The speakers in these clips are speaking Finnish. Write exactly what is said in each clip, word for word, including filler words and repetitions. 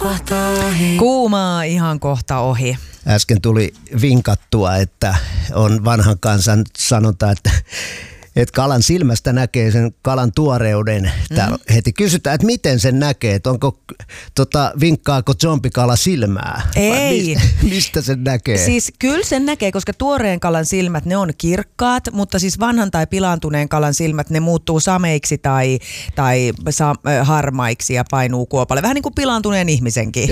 Kuumaa ihan kohta ohi. Äsken tuli vinkattua, että on vanhan kansan sanonta, että että kalan silmästä näkee sen kalan tuoreuden. Täällä mm-hmm. heti kysytään, että miten sen näkee, että onko, tota, vinkkaako zombikala silmää? Ei. Mistä, mistä sen näkee? Siis kyllä sen näkee, koska tuoreen kalan silmät, ne on kirkkaat, mutta siis vanhan tai pilaantuneen kalan silmät, ne muuttuu sameiksi tai, tai sa- harmaiksi ja painuu kuopalle. Vähän niin kuin pilaantuneen ihmisenkin.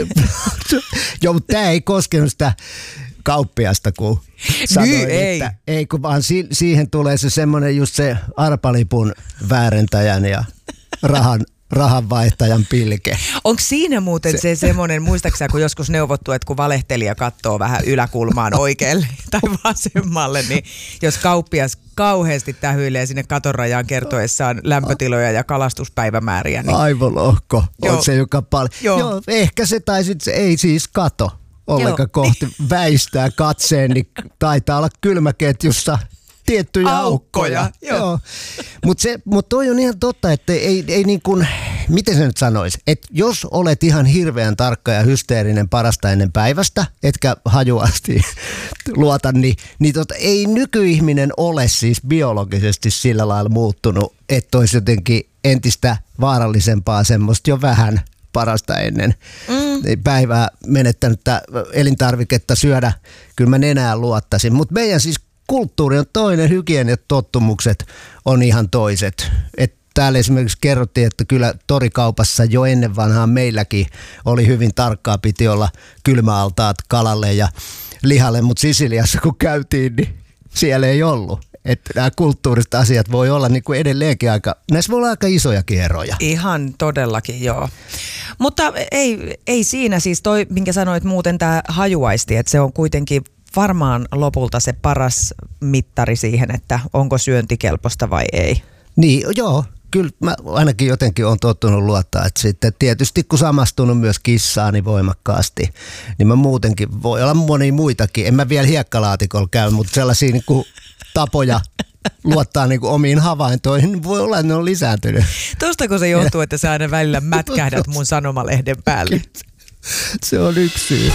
Joo, mutta tämä ei koskenut sitä kauppiasta, kun sanoin, niin, ei. että ei, kun vaan si- siihen tulee se semmoinen just se arpalipun väärentäjän ja rahan, rahanvaihtajan pilke. Onko siinä muuten se, se semmoinen, muistaakseni kun joskus neuvottu, että kun valehtelija katsoo vähän yläkulmaan oikealle tai vasemmalle, niin jos kauppias kauheasti tähyilee sinne katorajaan kertoessaan lämpötiloja ja kalastuspäivämääriä. Niin... Aivolohko Joo. on se, joka paljon. Joo. Joo, ehkä se tai sitten se ei siis kato. Ollenkaan Joo. kohti väistää katseen, niin taitaa olla kylmäketjussa tiettyjä aukkoja. aukkoja. Joo. Joo. Mutta mut toi on ihan totta, että ei, ei niin kuin, miten se nyt sanoisi, että jos olet ihan hirveän tarkka ja hysteerinen parasta ennen päivästä, etkä hajuasti luota, niin, niin tota, ei nykyihminen ole siis biologisesti sillä lailla muuttunut, että olisi jotenkin entistä vaarallisempaa semmoista jo vähän parasta ennen mm. päivää menettänyttä elintarviketta syödä. Kyllä mä nenään luottaisin. Mutta meidän siis kulttuuri on toinen, hygieniatottumukset on ihan toiset. Et täällä esimerkiksi kerrottiin, että kyllä torikaupassa jo ennen vanhaan meilläkin oli hyvin tarkkaa, piti olla kylmäaltaat kalalle ja lihalle, mutta Sisiliassa kun käytiin, niin siellä ei ollut. Että nämä kulttuuriset asiat voi olla niin kuin edelleenkin aika, näissä voi olla aika isojakin eroja. Ihan todellakin, joo. Mutta ei, ei siinä siis toi, minkä sanoit muuten tämä hajuaisti, että se on kuitenkin varmaan lopulta se paras mittari siihen, että onko syöntikelpoista vai ei. Niin, joo. Kyllä mä ainakin jotenkin olen tottunut luottaa, että sitten tietysti kun samastunut myös kissaani voimakkaasti, niin mä muutenkin, voi olla monia muitakin, en mä vielä hiekkalaatikolla käy, mutta sellaisia niin kuin tapoja luottaa niin kuin omiin havaintoihin, niin voi olla, että ne on lisääntynyt. Tuostako se johtuu, että sä aina välillä mätkähdät mun sanomalehden päälle? Se on yksi syy.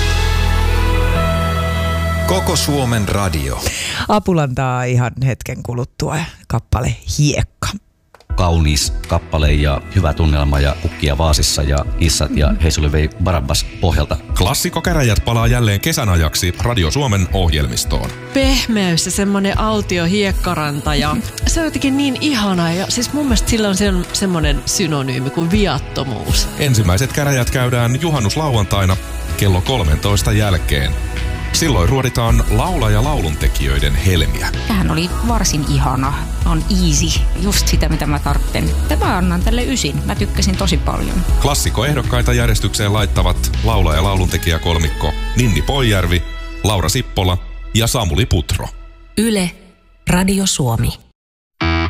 Koko Suomen radio. Apulantaa ihan hetken kuluttua kappale Hiekka. Kaunis kappale ja hyvä tunnelma ja kukkia vaasissa ja kissat ja Heisuli vei Barabbas pohjalta. Klassikkokäräjät palaa jälleen kesän ajaksi Radio Suomen ohjelmistoon. Pehmeys ja semmoinen autio hiekkaranta ja se on jotenkin niin ihanaa ja siis mun mielestä sillä on sen, semmoinen synonyymi kuin viattomuus. Ensimmäiset käräjät käydään juhannuslauantaina kello kolmentoista jälkeen. Silloin ruoditaan laula- ja lauluntekijöiden helmiä. Tämähän oli varsin ihana. On easy. Just sitä, mitä mä tarvitsen. Mä annan tälle ysin. Mä tykkäsin tosi paljon. Klassikkoehdokkaita järjestykseen laittavat laula- ja lauluntekijäkolmikko Ninni Poijärvi, Laura Sippola ja Samuli Putro. Yle, Radio Suomi.